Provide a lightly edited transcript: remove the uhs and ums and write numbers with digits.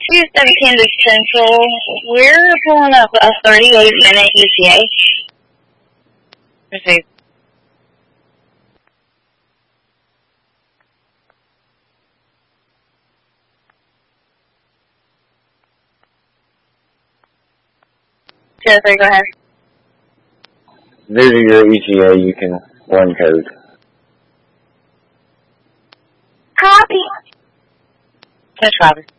217 to Central. We're pulling up a 38-minute ETA. Receive. Yes, go ahead. Due to your ETA, you can run code. Copy. Touch copy.